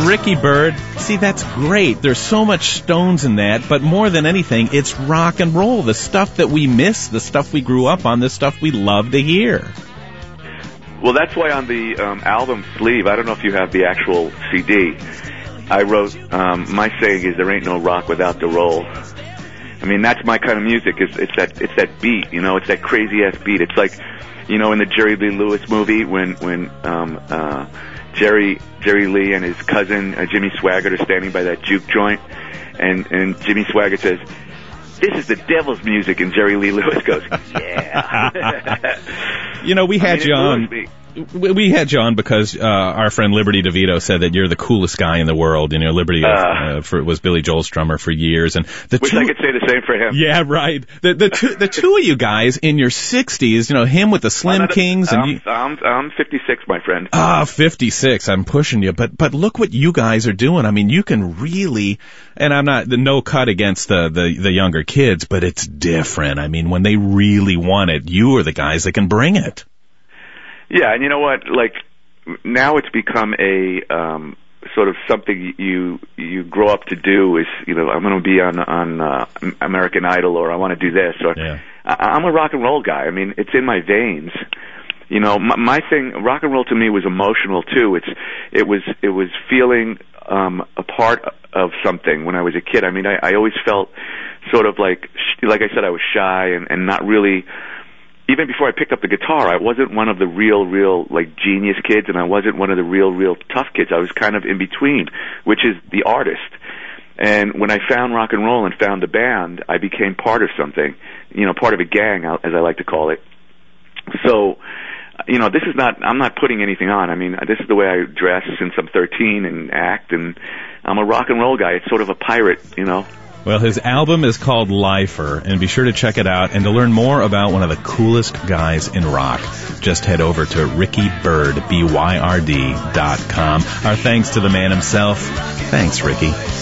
Ricky Byrd. See, that's great. There's so much Stones in that, but more than anything, it's rock and roll. The stuff that we miss, the stuff we grew up on, the stuff we love to hear. Well, that's why on the album sleeve, I don't know if you have the actual CD, I wrote, my saying is, there ain't no rock without the roll. I mean, that's my kind of music. It's that beat, you know, it's that crazy-ass beat. It's like, you know, in the Jerry Lee Lewis movie, when Jerry Lee and his cousin, Jimmy Swaggart, are standing by that juke joint, and Jimmy Swaggart says, "This is the devil's music," and Jerry Lee Lewis goes, "Yeah." You know, we had you on because our friend Liberty DeVito said that you're the coolest guy in the world. You know, Liberty was Billy Joel's drummer for years, and I could say the same for him. Yeah, right. The two of you guys in your 60s, you know, him with the Slim Kings, and I'm 56, my friend. 56. I'm pushing you, but look what you guys are doing. I mean, you can really, and I'm not no cut against the younger kids, but it's different. I mean, when they really want it, you are the guys that can bring it. Yeah, and you know what? Like, now it's become a sort of something you grow up to do. Is, you know, I'm going to be on American Idol, or I want to do this, or yeah. I'm a rock and roll guy. I mean, it's in my veins. You know, my thing, rock and roll to me was emotional too. It was feeling a part of something when I was a kid. I mean, I always felt sort of like I said, I was shy and not really. Even before I picked up the guitar, I wasn't one of the real, like, genius kids, and I wasn't one of the real tough kids. I was kind of in between, which is the artist. And when I found rock and roll and found the band, I became part of something, you know, part of a gang, as I like to call it. So, you know, I'm not putting anything on. I mean, this is the way I dress since I'm 13 and act, and I'm a rock and roll guy. It's sort of a pirate, you know. Well, his album is called Lifer, and be sure to check it out. And to learn more about one of the coolest guys in rock, just head over to RickyByrd, BYRD.com. Our thanks to the man himself. Thanks, Ricky.